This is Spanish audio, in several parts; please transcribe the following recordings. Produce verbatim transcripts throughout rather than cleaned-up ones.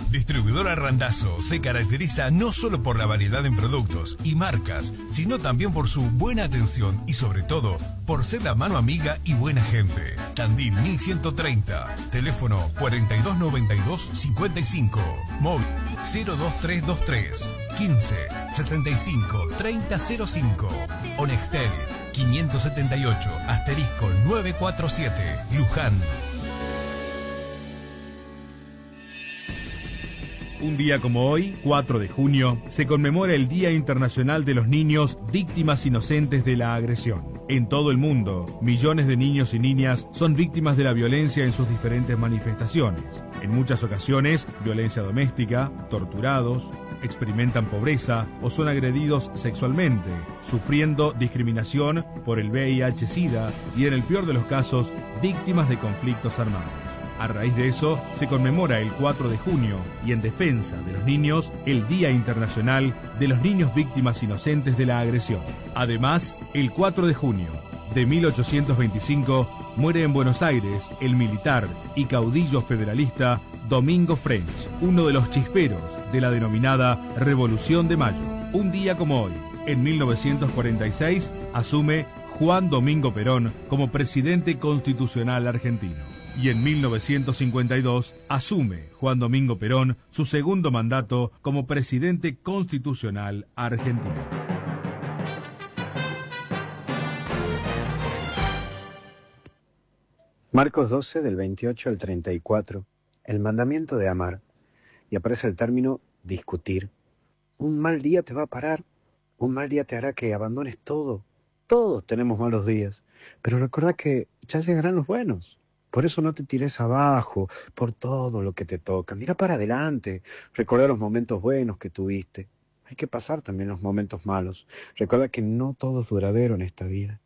Distribuidora Randazzo se caracteriza no solo por la variedad en productos y marcas, sino también por su buena atención y sobre todo por ser la mano amiga y buena gente. Tandil mil ciento treinta, teléfono cuatro dos nueve dos cinco cinco, móvil cero dos tres dos tres quince sesenta y cinco treinta cero cinco o Nextel quinientos setenta y ocho asterisco novecientos cuarenta y siete, Luján. Un día como hoy, cuatro de junio, se conmemora el Día Internacional de los Niños Víctimas Inocentes de la Agresión. En todo el mundo, millones de niños y niñas son víctimas de la violencia en sus diferentes manifestaciones. En muchas ocasiones, violencia doméstica, torturados, experimentan pobreza o son agredidos sexualmente, sufriendo discriminación por el V I H SIDA y, en el peor de los casos, víctimas de conflictos armados. A raíz de eso, se conmemora el cuatro de junio y en defensa de los niños, el Día Internacional de los Niños Víctimas Inocentes de la Agresión. Además, el cuatro de junio de mil ochocientos veinticinco muere en Buenos Aires el militar y caudillo federalista Domingo French, uno de los chisperos de la denominada Revolución de Mayo. Un día como hoy, en mil novecientos cuarenta y seis, asume Juan Domingo Perón como presidente constitucional argentino. Y en mil novecientos cincuenta y dos asume Juan Domingo Perón su segundo mandato como presidente constitucional argentino. Marcos doce, del veintiocho al treinta y cuatro, el mandamiento de amar, y aparece el término discutir. Un mal día te va a parar, un mal día te hará que abandones todo. Todos tenemos malos días, pero recuerda que ya llegarán los buenos. Por eso no te tires abajo por todo lo que te toca. Mira para adelante. Recuerda los momentos buenos que tuviste. Hay que pasar también los momentos malos. Recuerda que no todo es duradero en esta vida.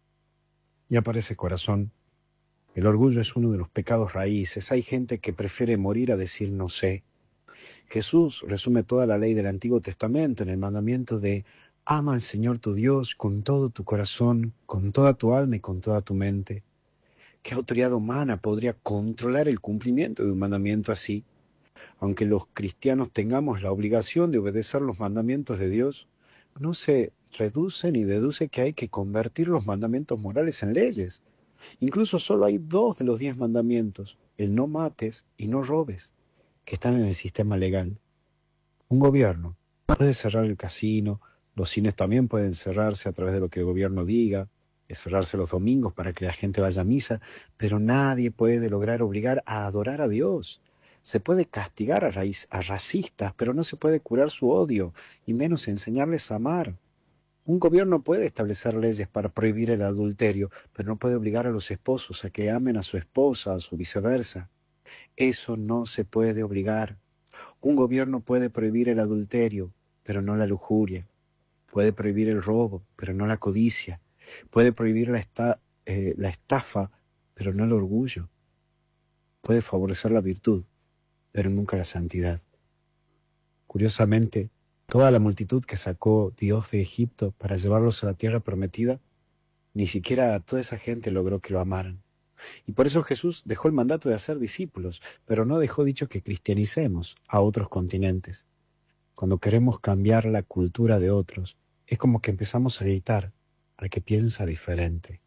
Y aparece corazón. El orgullo es uno de los pecados raíces. Hay gente que prefiere morir a decir no sé. Jesús resume toda la ley del Antiguo Testamento en el mandamiento de ama al Señor tu Dios con todo tu corazón, con toda tu alma y con toda tu mente. ¿Qué autoridad humana podría controlar el cumplimiento de un mandamiento así? Aunque los cristianos tengamos la obligación de obedecer los mandamientos de Dios, no se reduce ni deduce que hay que convertir los mandamientos morales en leyes. Incluso solo hay dos de los diez mandamientos, el no mates y no robes, que están en el sistema legal. Un gobierno puede cerrar el casino, los cines también pueden cerrarse a través de lo que el gobierno diga, es cerrarse los domingos para que la gente vaya a misa, pero nadie puede lograr obligar a adorar a Dios. Se puede castigar a, raíz, a racistas, pero no se puede curar su odio, y menos enseñarles a amar. Un gobierno puede establecer leyes para prohibir el adulterio, pero no puede obligar a los esposos a que amen a su esposa o viceversa. Eso no se puede obligar. Un gobierno puede prohibir el adulterio, pero no la lujuria. Puede prohibir el robo, pero no la codicia. Puede prohibir la, esta, eh, la estafa, pero no el orgullo. Puede favorecer la virtud, pero nunca la santidad. Curiosamente, toda la multitud que sacó Dios de Egipto para llevarlos a la tierra prometida, ni siquiera toda esa gente logró que lo amaran. Y por eso Jesús dejó el mandato de hacer discípulos, pero no dejó dicho que cristianicemos a otros continentes. Cuando queremos cambiar la cultura de otros, es como que empezamos a gritar al que piensa diferente.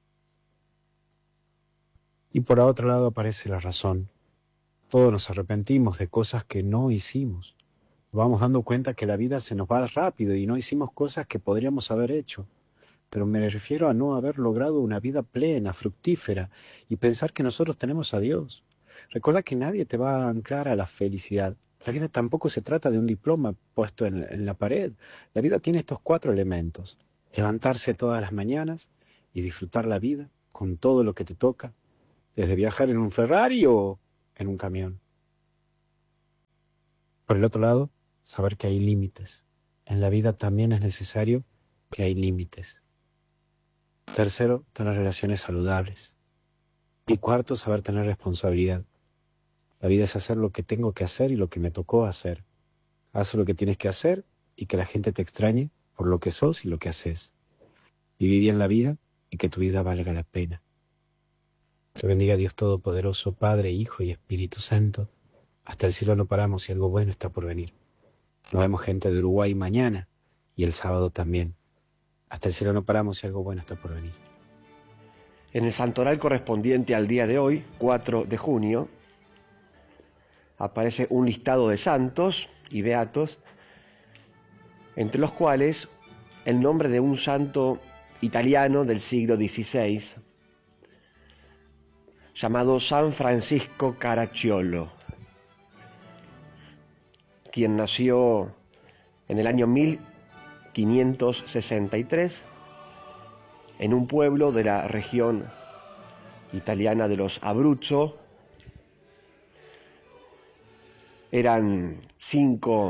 Y por otro lado aparece la razón. Todos nos arrepentimos de cosas que no hicimos. Nos vamos dando cuenta que la vida se nos va rápido y no hicimos cosas que podríamos haber hecho. Pero me refiero a no haber logrado una vida plena, fructífera, y pensar que nosotros tenemos a Dios. Recuerda que nadie te va a anclar a la felicidad. La vida tampoco se trata de un diploma puesto en, en la pared. La vida tiene estos cuatro elementos. Levantarse todas las mañanas y disfrutar la vida con todo lo que te toca, desde viajar en un Ferrari o en un camión. Por el otro lado, saber que hay límites. En la vida también es necesario que hay límites. Tercero, tener relaciones saludables. Y cuarto, saber tener responsabilidad. La vida es hacer lo que tengo que hacer y lo que me tocó hacer. Haz lo que tienes que hacer y que la gente te extrañe por lo que sos y lo que haces. Viví bien la vida y que tu vida valga la pena. Te bendiga Dios Todopoderoso, Padre, Hijo y Espíritu Santo. Hasta el cielo no paramos y algo bueno está por venir. Nos vemos gente de Uruguay mañana y el sábado también. Hasta el cielo no paramos y algo bueno está por venir. En el santoral correspondiente al día de hoy, cuatro de junio, aparece un listado de santos y beatos, entre los cuales el nombre de un santo italiano del siglo dieciséis, llamado San Francisco Caracciolo, quien nació en el año mil quinientos sesenta y tres en un pueblo de la región italiana de los Abruzzo. Eran cinco,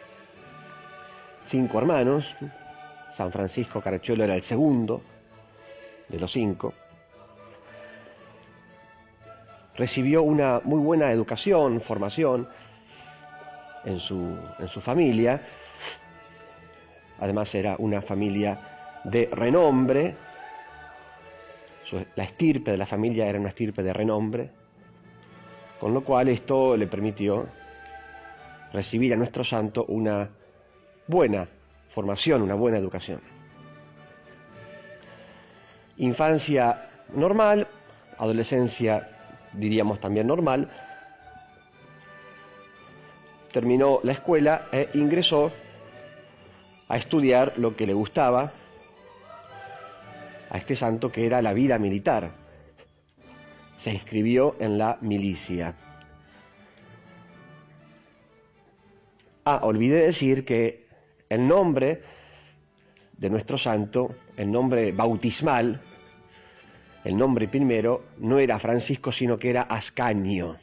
cinco hermanos. San Francisco Caracciolo era el segundo de los cinco. Recibió una muy buena educación, formación en su, en su familia. Además era una familia de renombre. Su, la estirpe de la familia era una estirpe de renombre, con lo cual esto le permitió recibir a nuestro santo una buena formación, una buena educación. Infancia normal, adolescencia diríamos también normal. Terminó la escuela e ingresó a estudiar lo que le gustaba a este santo, que era la vida militar. Se inscribió en la milicia. Ah, olvidé decir que el nombre de nuestro santo, el nombre bautismal, el nombre primero, no era Francisco, sino que era Ascanio.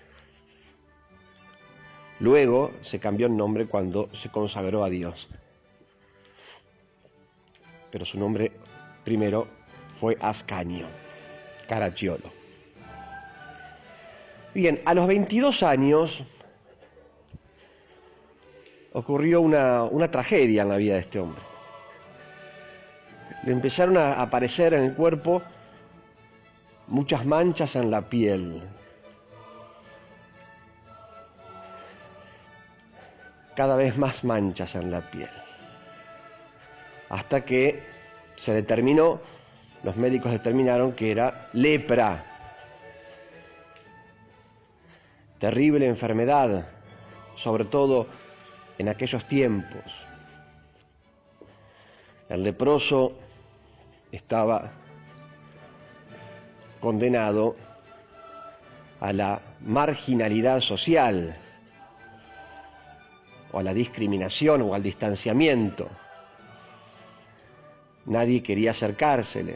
Luego se cambió el nombre cuando se consagró a Dios. Pero su nombre primero fue Ascanio Caracciolo. Bien, a los veintidós años ocurrió una, una tragedia en la vida de este hombre. Le empezaron a aparecer en el cuerpo muchas manchas en la piel. Cada vez más manchas en la piel. Hasta que se determinó, los médicos determinaron que era lepra. Terrible enfermedad, sobre todo en aquellos tiempos. El leproso estaba condenado a la marginalidad social, o a la discriminación, o al distanciamiento. Nadie quería acercársele.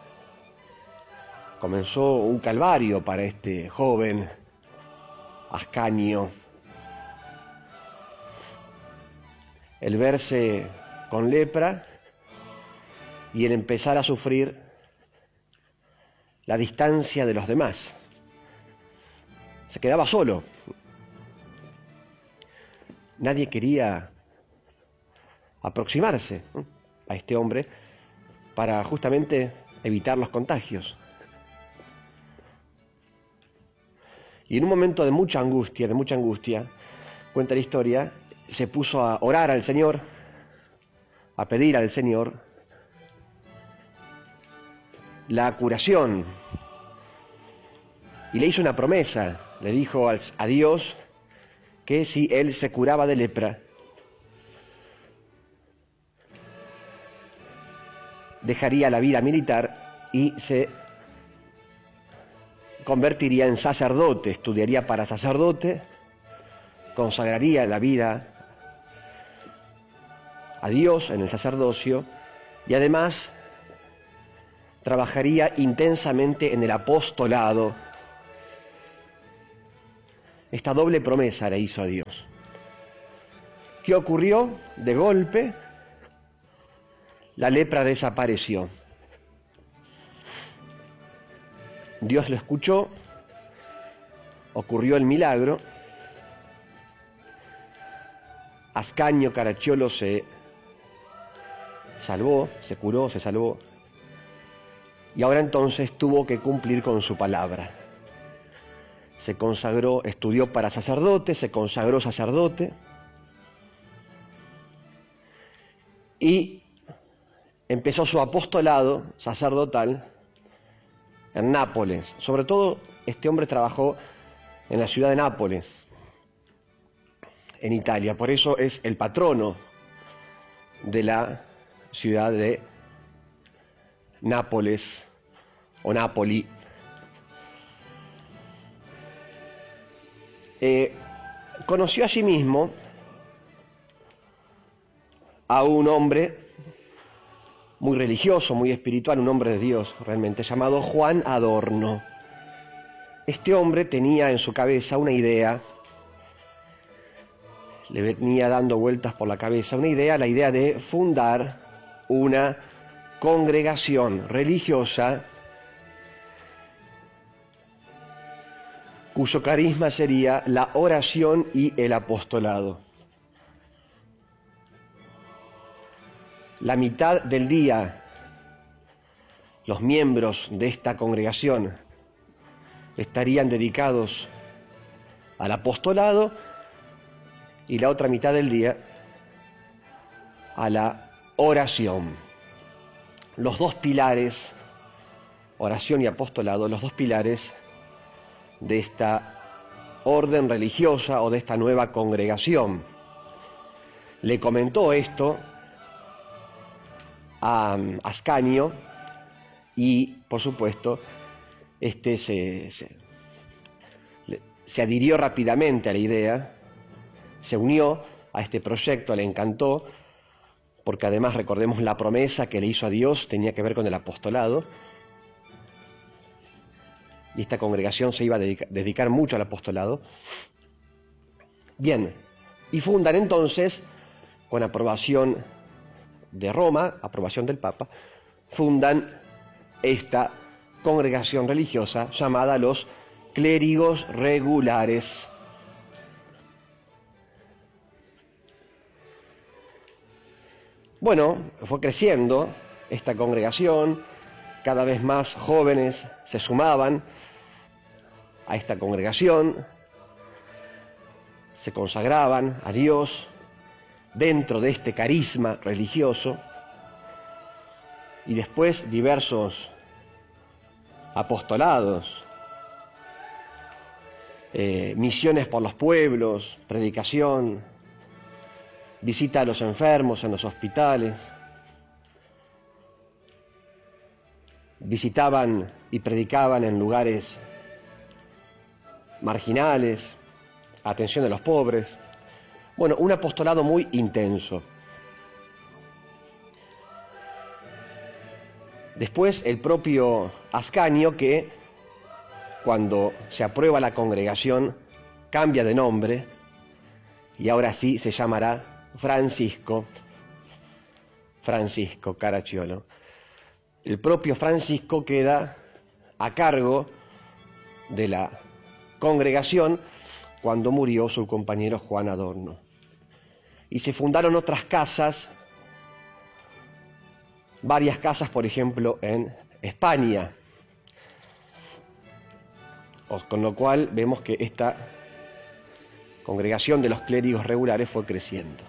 Comenzó un calvario para este joven Ascanio. El verse con lepra y el empezar a sufrir la distancia de los demás. Se quedaba solo. Nadie quería aproximarse, ¿no?, a este hombre para justamente evitar los contagios. Y en un momento de mucha angustia, de mucha angustia, cuenta la historia, se puso a orar al Señor, a pedir al Señor la curación. Y le hizo una promesa, le dijo a Dios que si él se curaba de lepra, dejaría la vida militar y se convertiría en sacerdote, estudiaría para sacerdote, consagraría la vida a Dios en el sacerdocio y además trabajaría intensamente en el apostolado. Esta doble promesa le hizo a Dios. ¿Qué ocurrió? De golpe, la lepra desapareció. Dios lo escuchó, ocurrió el milagro. Ascanio Caracciolo se salvó, se curó, se salvó. Y ahora entonces tuvo que cumplir con su palabra. se consagró, estudió para sacerdote, se consagró sacerdote y empezó su apostolado sacerdotal en Nápoles. Sobre todo, este hombre trabajó en la ciudad de Nápoles, en Italia. Por eso es el patrono de la ciudad de Nápoles o Nápoli. Eh, conoció allí mismo a un hombre muy religioso, muy espiritual, un hombre de Dios realmente, llamado Juan Adorno. Este hombre tenía en su cabeza una idea, le venía dando vueltas por la cabeza, una idea, la idea de fundar una congregación religiosa cuyo carisma sería la oración y el apostolado. La mitad del día, los miembros de esta congregación estarían dedicados al apostolado y la otra mitad del día a la oración. Los dos pilares, oración y apostolado, los dos pilares de esta orden religiosa o de esta nueva congregación. Le comentó esto a Ascanio y, por supuesto, este se, se, se adhirió rápidamente a la idea, se unió a este proyecto, le encantó, porque además recordemos la promesa que le hizo a Dios, tenía que ver con el apostolado, y esta congregación se iba a dedicar, dedicar mucho al apostolado. Bien, y fundan entonces, con aprobación de Roma, aprobación del Papa, fundan esta congregación religiosa llamada los clérigos regulares. Bueno, fue creciendo esta congregación, cada vez más jóvenes se sumaban a esta congregación, se consagraban a Dios dentro de este carisma religioso, y después diversos apostolados, eh, misiones por los pueblos, predicación, visita a los enfermos en los hospitales, visitaban y predicaban en lugares marginales, atención a los pobres. Bueno, un apostolado muy intenso. Después el propio Ascanio, que cuando se aprueba la congregación cambia de nombre y ahora sí se llamará Francisco, Francisco Caracciolo. El propio Francisco queda a cargo de la congregación cuando murió su compañero Juan Adorno. Y se fundaron otras casas, varias casas, por ejemplo, en España. Con lo cual vemos que esta congregación de los clérigos regulares fue creciendo.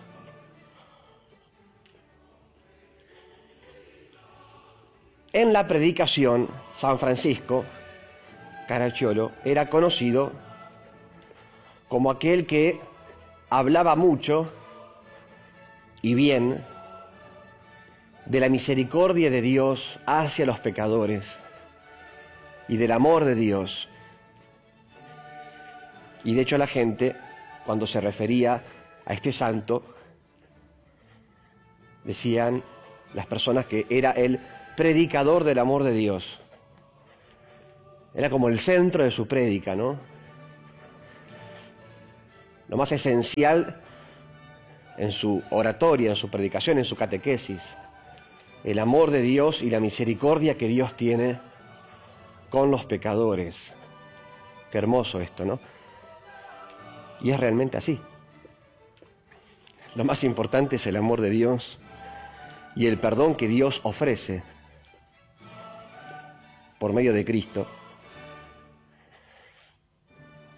En la predicación, San Francisco Caracciolo era conocido como aquel que hablaba mucho y bien de la misericordia de Dios hacia los pecadores y del amor de Dios. Y de hecho la gente, cuando se refería a este santo, decían las personas que era el predicador del amor de Dios. Era como el centro de su prédica, ¿no? Lo más esencial en su oratoria, en su predicación, en su catequesis. El amor de Dios y la misericordia que Dios tiene con los pecadores. Qué hermoso esto, ¿no? Y es realmente así. Lo más importante es el amor de Dios y el perdón que Dios ofrece por medio de Cristo.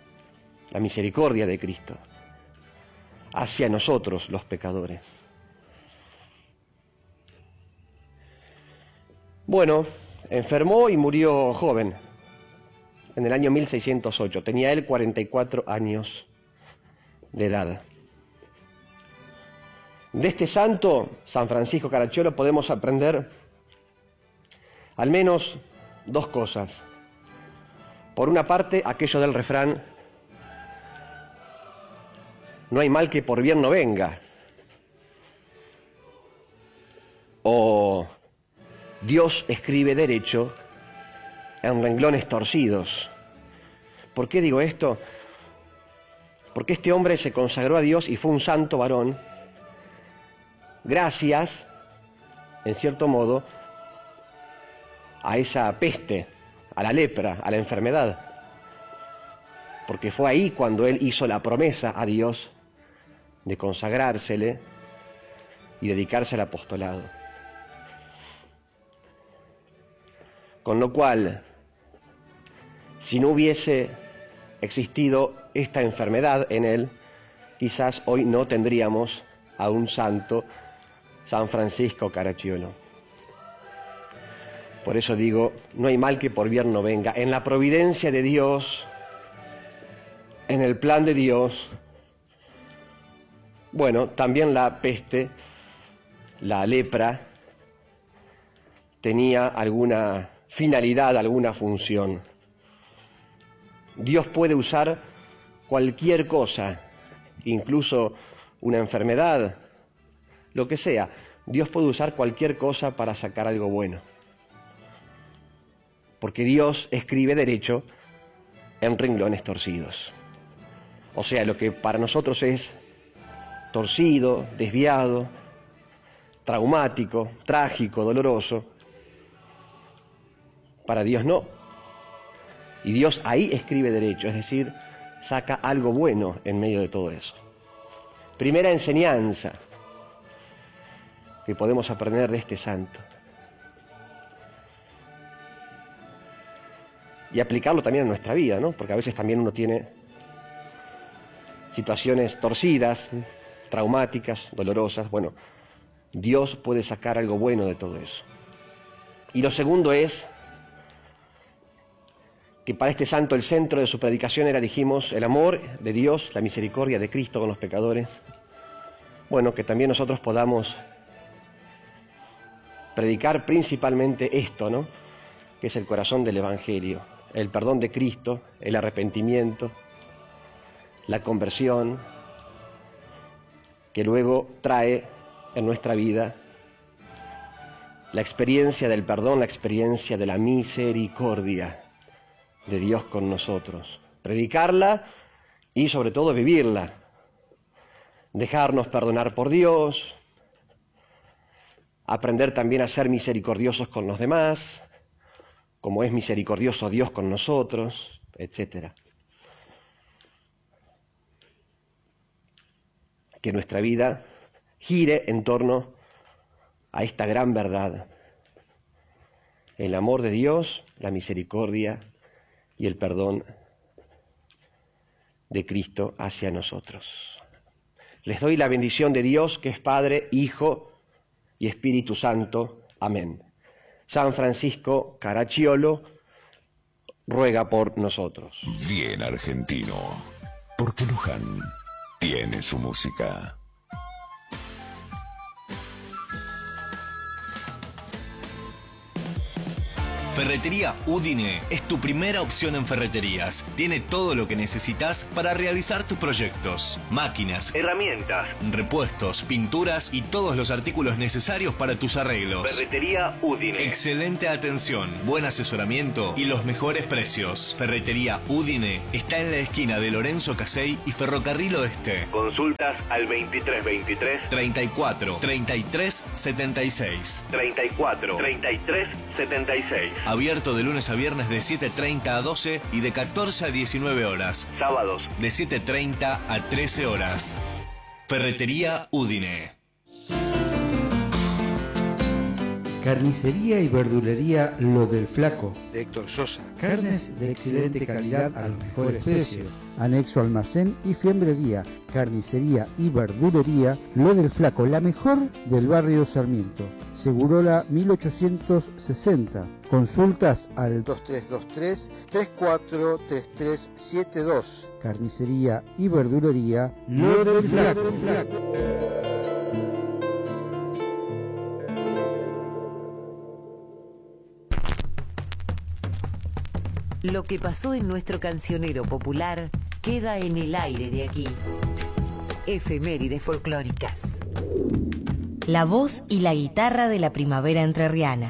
la misericordia de Cristo hacia nosotros los pecadores. Bueno, enfermó y murió joven, en el año mil seiscientos ocho. Tenía él cuarenta y cuatro años de edad. De este santo, San Francisco Caracciolo, podemos aprender al menos dos cosas. Por una parte, aquello del refrán, no hay mal que por bien no venga. O Dios escribe derecho en renglones torcidos. ¿Por qué digo esto? Porque este hombre se consagró a Dios y fue un santo varón gracias, en cierto modo, a esa peste, a la lepra, a la enfermedad. Porque fue ahí cuando él hizo la promesa a Dios de consagrársele y dedicarse al apostolado. Con lo cual, si no hubiese existido esta enfermedad en él, quizás hoy no tendríamos a un santo, San Francisco Caracciolo. Por eso digo, no hay mal que por bien no venga. En la providencia de Dios, en el plan de Dios, bueno, también la peste, la lepra, tenía alguna finalidad, alguna función. Dios puede usar cualquier cosa, incluso una enfermedad, lo que sea. Dios puede usar cualquier cosa para sacar algo bueno. Porque Dios escribe derecho en renglones torcidos. O sea, lo que para nosotros es torcido, desviado, traumático, trágico, doloroso, para Dios no. Y Dios ahí escribe derecho, es decir, saca algo bueno en medio de todo eso. Primera enseñanza que podemos aprender de este santo. Y aplicarlo también en nuestra vida, ¿no? Porque a veces también uno tiene situaciones torcidas, traumáticas, dolorosas. Bueno, Dios puede sacar algo bueno de todo eso. Y lo segundo es que para este santo el centro de su predicación era, dijimos, el amor de Dios, la misericordia de Cristo con los pecadores. Bueno, que también nosotros podamos predicar principalmente esto, ¿no? Que es el corazón del Evangelio, el perdón de Cristo, el arrepentimiento, la conversión, que luego trae en nuestra vida la experiencia del perdón, la experiencia de la misericordia de Dios con nosotros. Predicarla y sobre todo vivirla. Dejarnos perdonar por Dios, aprender también a ser misericordiosos con los demás, como es misericordioso Dios con nosotros, etcétera. Que nuestra vida gire en torno a esta gran verdad: el amor de Dios, la misericordia y el perdón de Cristo hacia nosotros. Les doy la bendición de Dios, que es Padre, Hijo y Espíritu Santo. Amén. San Francisco Caracciolo ruega por nosotros. Bien argentino, porque Luján tiene su música. Ferretería Udine es tu primera opción en ferreterías. Tiene todo lo que necesitas para realizar tus proyectos. Máquinas, herramientas, repuestos, pinturas y todos los artículos necesarios para tus arreglos. Ferretería Udine. Excelente atención, buen asesoramiento y los mejores precios. Ferretería Udine está en la esquina de Lorenzo Casey y Ferrocarril Oeste. Consultas al veintitrés veintitrés treinta y cuatro treinta y tres setenta y seis. treinta y cuatro treinta y tres setenta y seis. Abierto de lunes a viernes de siete treinta a doce y de catorce a diecinueve horas. Sábados de siete treinta a trece horas. Ferretería Udine. Carnicería y verdulería Lo del Flaco, de Héctor Sosa. Carnes de excelente calidad a los mejores precios. Anexo almacén y fiambrería. Carnicería y verdulería Lo del Flaco, la mejor del barrio Sarmiento. Segurola mil ochocientos sesenta. Consultas al dos tres dos tres, tres cuatro tres tres siete dos. Carnicería y verdulería Lo del Flaco. Lo que pasó en nuestro cancionero popular queda en el aire de aquí. Efemérides folclóricas. La voz y la guitarra de la primavera entrerriana.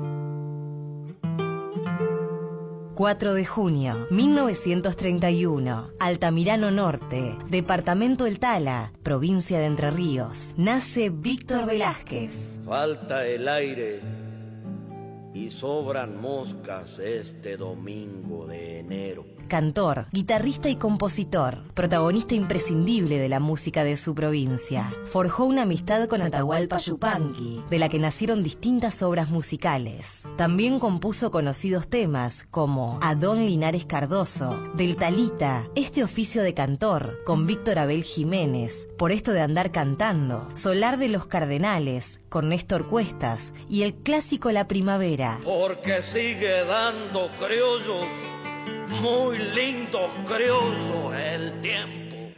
cuatro de junio, mil novecientos treinta y uno, Altamirano Norte, departamento El Tala, provincia de Entre Ríos. Nace Víctor Velázquez. Falta el aire y sobran moscas este domingo de enero. Cantor, guitarrista y compositor, protagonista imprescindible de la música de su provincia. Forjó una amistad con Atahualpa Yupanqui, de la que nacieron distintas obras musicales. También compuso conocidos temas como Adón Linares Cardoso, Del Talita, Este oficio de cantor, con Víctor Abel Jiménez, Por esto de andar cantando, Solar de los Cardenales, con Néstor Cuestas, y el clásico La Primavera. Porque sigue dando criollos, muy lindo criollo el tiempo.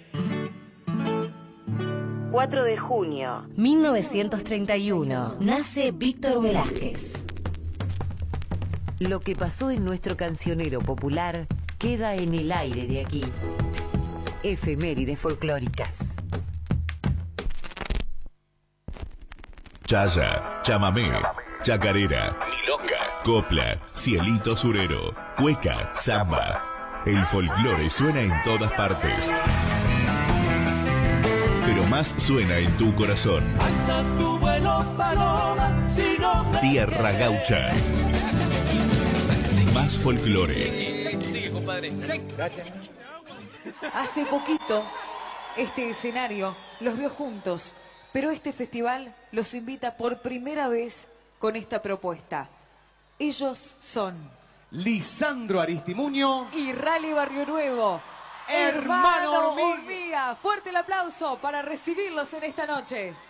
cuatro de junio, mil novecientos treinta y uno, nace Víctor Velázquez. Lo que pasó en nuestro cancionero popular queda en el aire de aquí. Efemérides folclóricas. Chaya, chamamé, chacarera, milonga, copla, cielito surero, cueca, samba. El folclore suena en todas partes, pero más suena en tu corazón. Alza tu vuelo, paloma, si no me Tierra Gaucha. Más folclore. Sigue, compadre. Gracias. Hace poquito, este escenario los vio juntos, pero este festival los invita por primera vez con esta propuesta. Ellos son Lisandro Aristimuño y Rally Barrio Nuevo. Hermano Hermano Hormiga. Hormiga. Fuerte el aplauso para recibirlos en esta noche.